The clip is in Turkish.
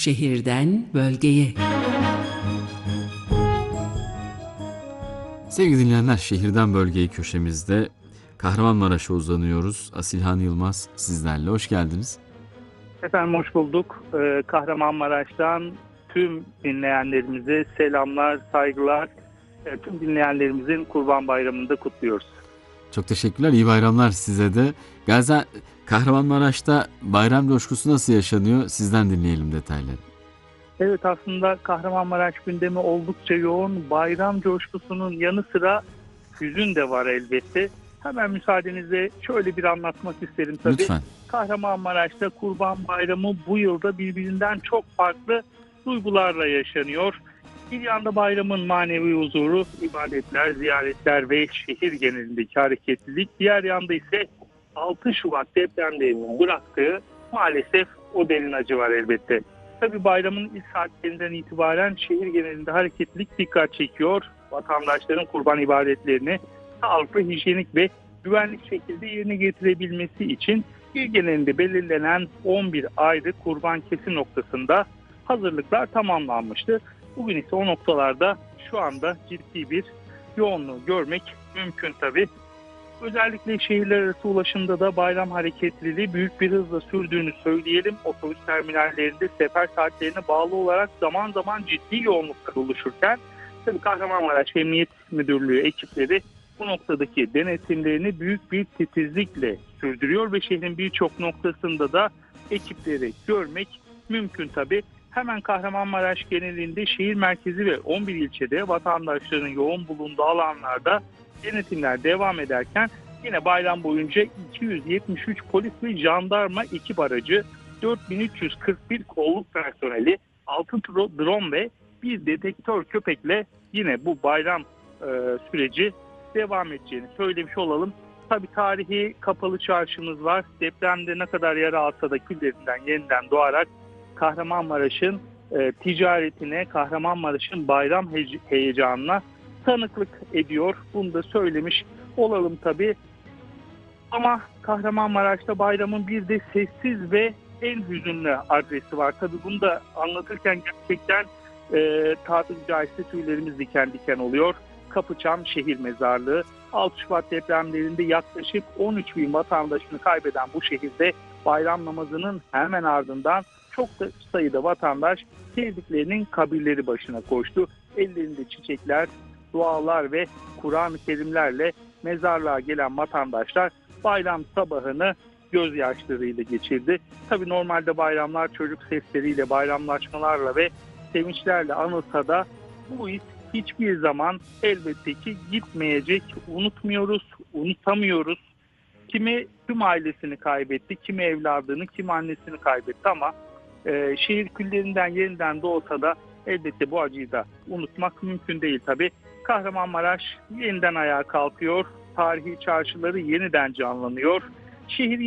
Şehirden bölgeye. Sevgili dinleyenler, şehirden bölgeye köşemizde Kahramanmaraş'a uzanıyoruz. Asilhan Yılmaz sizlerle. Hoş geldiniz. Efendim hoş bulduk. Kahramanmaraş'tan tüm dinleyenlerimize selamlar, saygılar. Tüm dinleyenlerimizin Kurban Bayramı'nı da kutluyoruz. Çok teşekkürler. İyi bayramlar size de. Kahramanmaraş'ta bayram coşkusu nasıl yaşanıyor? Sizden dinleyelim detayları. Evet, aslında Kahramanmaraş gündemi oldukça yoğun. Bayram coşkusunun yanı sıra hüzün de var elbette. Hemen müsaadenizle şöyle bir anlatmak isterim tabii. Lütfen. Kahramanmaraş'ta Kurban Bayramı bu yılda birbirinden çok farklı duygularla yaşanıyor. Bir yanda bayramın manevi huzuru, ibadetler, ziyaretler ve şehir genelindeki hareketlilik. Diğer yanda ise 6 Şubat depremlerinin bıraktığı maalesef o derin acı var elbette. Tabii bayramın ilk saatlerinden itibaren şehir genelinde hareketlilik dikkat çekiyor. Vatandaşların kurban ibadetlerini sağlıklı, hijyenik ve güvenli şekilde yerine getirebilmesi için il genelinde belirlenen 11 ayrı kurban kesim noktasında hazırlıklar tamamlanmıştı. Bugün ise o noktalarda şu anda ciddi bir yoğunluğu görmek mümkün tabii. Özellikle şehirler arası ulaşımda da bayram hareketliliği büyük bir hızla sürdüğünü söyleyelim. Otobüs terminallerinde sefer saatlerine bağlı olarak zaman zaman ciddi yoğunluklar oluşurken tabii Kahramanmaraş Emniyet Müdürlüğü ekipleri bu noktadaki denetimlerini büyük bir titizlikle sürdürüyor ve şehrin birçok noktasında da ekipleri görmek mümkün tabii. Hemen Kahramanmaraş genelinde şehir merkezi ve 11 ilçede vatandaşların yoğun bulunduğu alanlarda denetimler devam ederken yine bayram boyunca 273 polis ve jandarma ekip aracı, 4341 kolluk personeli, 6 drone ve bir detektör köpekle yine bu bayram süreci devam edeceğini söylemiş olalım. Tabii tarihi kapalı çarşımız var. Depremde ne kadar yara alsa da küllerinden yeniden doğarak Kahramanmaraş'ın ticaretine, Kahramanmaraş'ın bayram heyecanına tanıklık ediyor. Bunu da söylemiş olalım tabii. Ama Kahramanmaraş'ta bayramın bir de sessiz ve en hüzünlü adresi var. Tabii bunu da anlatırken gerçekten tabiri caizse tüylerimiz diken diken oluyor. Kapıçam Şehir Mezarlığı. 6 Şubat depremlerinde yaklaşık 13 bin vatandaşını kaybeden bu şehirde bayram namazının hemen ardından çok sayıda vatandaş sevdiklerinin kabirleri başına koştu. Ellerinde çiçekler, dualar ve Kur'an-ı Kerimlerle mezarlığa gelen vatandaşlar bayram sabahını gözyaşlarıyla geçirdi. Tabii normalde bayramlar çocuk sesleriyle, bayramlaşmalarla ve sevinçlerle anılsa da bu his hiçbir zaman elbette ki gitmeyecek. Unutmuyoruz, unutamıyoruz. Kimi tüm ailesini kaybetti, kimi evladını, kimi annesini kaybetti ama şehir küllerinden yeniden doğsa da elbette bu acıyı da unutmak mümkün değil tabii. Kahramanmaraş yeniden ayağa kalkıyor, tarihi çarşıları yeniden canlanıyor. Şehir